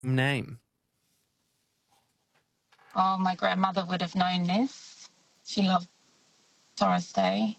name? Oh, my grandmother would have known this. She loved Doris Day.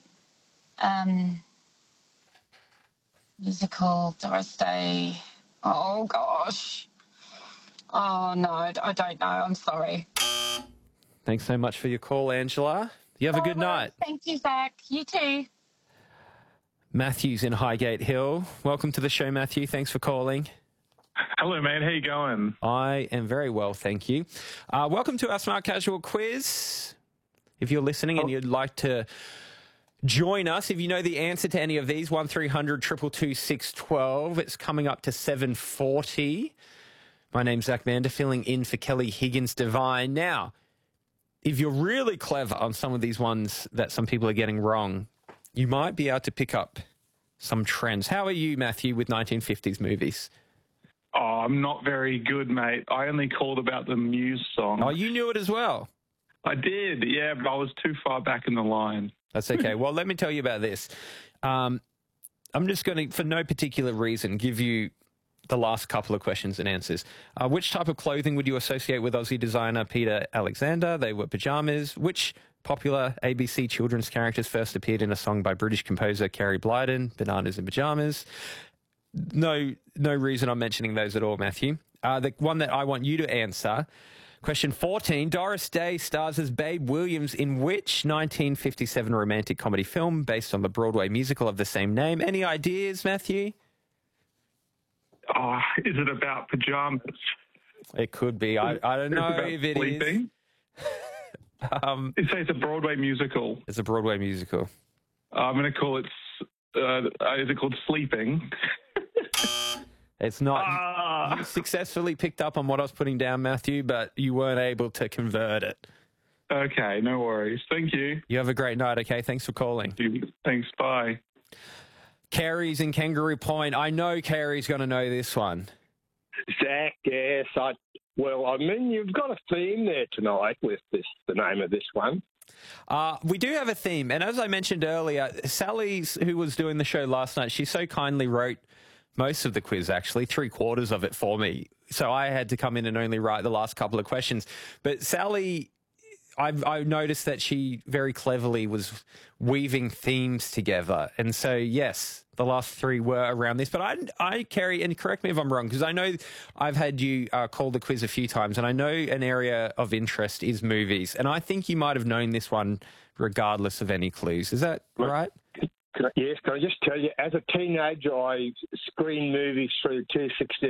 Musical, Doris Day. Oh, gosh. Oh, no, I don't know. I'm sorry. Thanks so much for your call, Angela. You have a good night. Thank you, Zach. You too. Matthew's in Highgate Hill. Welcome to the show, Matthew. Thanks for calling. Hello, man. How you going? I am very well, thank you. Welcome to our Smart Casual quiz. If you're listening and you'd like to join us, if you know the answer to any of these, 1300 222 612. It's coming up to 7:40. My name's Zach Mander, filling in for Kelly Higgins-Devine. Now, if you're really clever on some of these ones that some people are getting wrong, you might be able to pick up some trends. How are you, Matthew, with 1950s movies? Oh, I'm not very good, mate. I only called about the Muse song. Oh, you knew it as well? I did, yeah, but I was too far back in the line. That's okay. Well, let me tell you about this. I'm just going to, for no particular reason, give you the last couple of questions and answers. Which type of clothing would you associate with Aussie designer Peter Alexander? They were pajamas. Which popular ABC children's characters first appeared in a song by British composer Kerry Blyden? Bananas in pajamas. No reason I'm mentioning those at all, Matthew. The one that I want you to answer, question 14, Doris Day stars as Babe Williams in which 1957 romantic comedy film based on the Broadway musical of the same name? Any ideas, Matthew? Oh, is it about pajamas? It could be. I don't know if it sleeping? is. It says it's a Broadway musical. It's a Broadway musical. I'm going to call it, is it called Sleeping? It's not. You successfully picked up on what I was putting down, Matthew, but you weren't able to convert it. Okay, no worries. Thank you. You have a great night, okay? Thanks for calling. Thanks, bye. Carrie's in Kangaroo Point. I know Carrie's going to know this one. Zach, yes. You've got a theme there tonight with the name of this one. We do have a theme. And as I mentioned earlier, Sally, who was doing the show last night, she so kindly wrote most of the quiz, actually, 3/4 of it for me. So I had to come in and only write the last couple of questions. But Sally, I noticed that she very cleverly was weaving themes together. And so, yes, the last three were around this. But I Kerry, and correct me if I'm wrong, because I know I've had you call the quiz a few times, and I know an area of interest is movies. And I think you might have known this one regardless of any clues. Is that right? Can I just tell you, as a teenager, I screened movies through two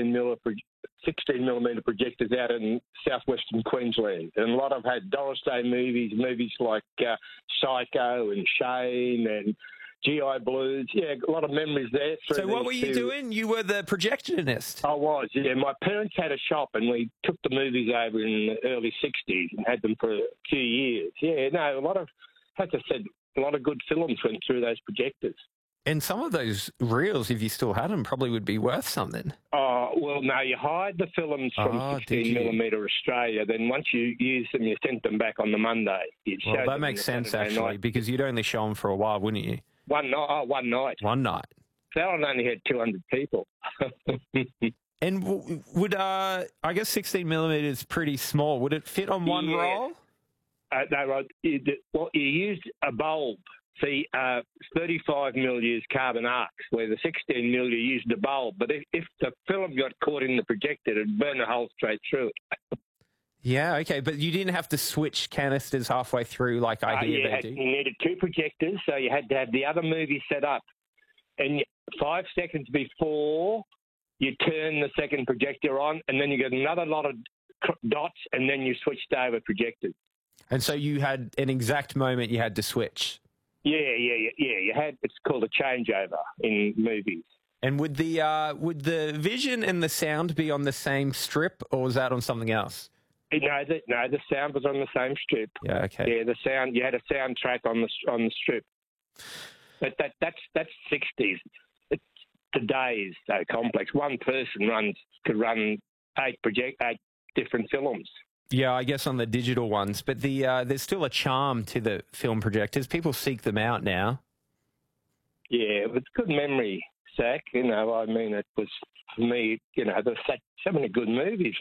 16mm projectors out in southwestern Queensland. And a lot of had Doris Day movies like Psycho and Shane and GI Blues. Yeah, a lot of memories there. So what were you doing? You were the projectionist. I was, yeah. My parents had a shop and we took the movies over in the early 60s and had them for a few years. Yeah, no, as I said, a lot of good films went through those projectors. And some of those reels, if you still had them, probably would be worth something. Oh, well, no, you hired the films from 16mm Australia. Then once you used them, you sent them back on the Monday. Well, that makes sense, actually, because you'd only show them for a while, wouldn't you? One night. One night. That one only had 200 people. And would, I guess 16mm is pretty small. Would it fit on one roll? No, right. You used a bulb. See, 35mm used carbon arcs, where the 16mm you used a bulb. But if the film got caught in the projector, it'd burn a hole straight through it. Yeah, okay, but you didn't have to switch canisters halfway through like I hear they do? You needed two projectors, so you had to have the other movie set up. And 5 seconds before you turn the second projector on, and then you get another lot of dots, and then you switched over projectors. And so you had an exact moment you had to switch? Yeah. You had, it's called a changeover in movies. And would the vision and the sound be on the same strip, or was that on something else? No, the sound was on the same strip. Yeah, okay. Yeah, the sound. You had a soundtrack on the strip. But that's 60s. Today's so complex. One person could run 8 different films. Yeah, I guess on the digital ones, but there's still a charm to the film projectors. People seek them out now. Yeah, it's good memory, Zach. It was, for me, there's so many good movies